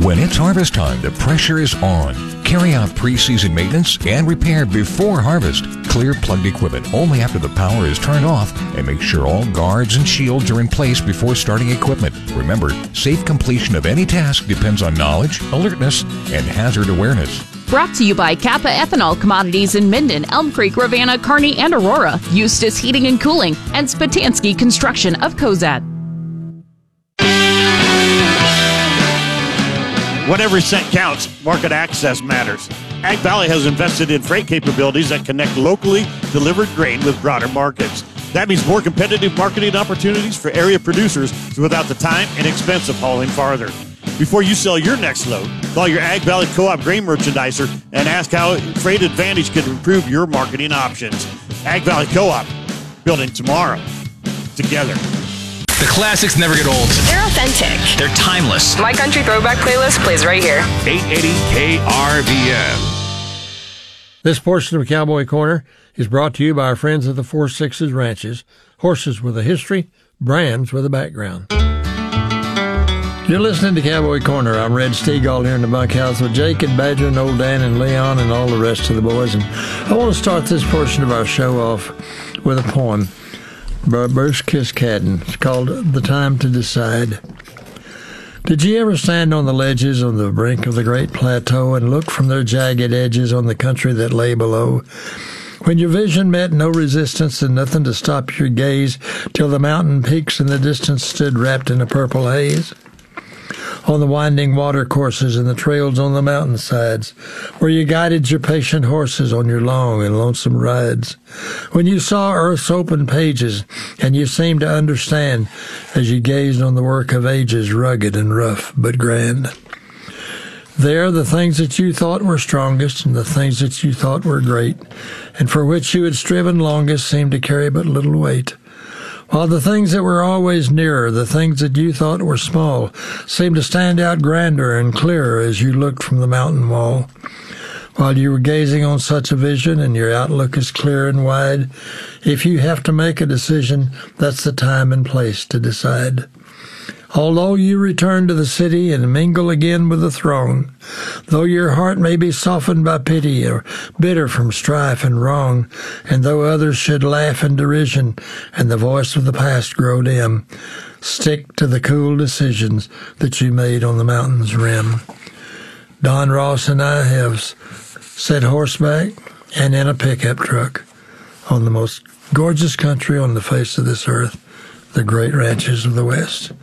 When it's harvest time, the pressure is on. Carry out pre-season maintenance and repair before harvest. Clear plugged equipment only after the power is turned off, and make sure all guards and shields are in place before starting equipment. Remember, safe completion of any task depends on knowledge, alertness, and hazard awareness. Brought to you by Kappa Ethanol Commodities in Minden, Elm Creek, Ravenna, Kearney, and Aurora, Eustis Heating and Cooling, and Spatansky Construction of Cozad. When every cent counts, market access matters. Ag Valley has invested in freight capabilities that connect locally delivered grain with broader markets. That means more competitive marketing opportunities for area producers without the time and expense of hauling farther. Before you sell your next load, call your Ag Valley Co-op grain merchandiser and ask how Freight Advantage can improve your marketing options. Ag Valley Co-op, building tomorrow together. The classics never get old. They're authentic. They're timeless. My Country Throwback playlist plays right here. 880 KRVN. This portion of Cowboy Corner is brought to you by our friends at the 4-6s Ranches. Horses with a history, brands with a background. You're listening to Cowboy Corner. I'm Red Stegall here in the bunkhouse with Jake and Badger and Old Dan and Leon and all the rest of the boys. And I want to start this portion of our show off with a poem by Bruce Kiskadden. It's called The Time to Decide. Did you ever stand on the ledges on the brink of the great plateau and look from their jagged edges on the country that lay below? When your vision met no resistance and nothing to stop your gaze, till the mountain peaks in the distance stood wrapped in a purple haze? On the winding water courses and the trails on the mountainsides, where you guided your patient horses on your long and lonesome rides. When you saw earth's open pages, and you seemed to understand as you gazed on the work of ages, rugged and rough but grand. There, the things that you thought were strongest and the things that you thought were great, and for which you had striven longest, seemed to carry but little weight. While the things that were always nearer, the things that you thought were small, seemed to stand out grander and clearer as you looked from the mountain wall. While you were gazing on such a vision and your outlook is clear and wide, if you have to make a decision, that's the time and place to decide. Although you return to the city and mingle again with the throng, though your heart may be softened by pity or bitter from strife and wrong, and though others should laugh in derision and the voice of the past grow dim, stick to the cool decisions that you made on the mountain's rim. Don Ross and I have set horseback and in a pickup truck on the most gorgeous country on the face of this earth, the great ranches of the West.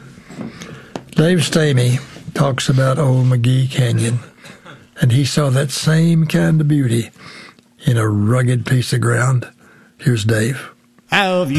Dave Stamey talks about old McGee Canyon, and he saw that same kind of beauty in a rugged piece of ground. Here's Dave. How have you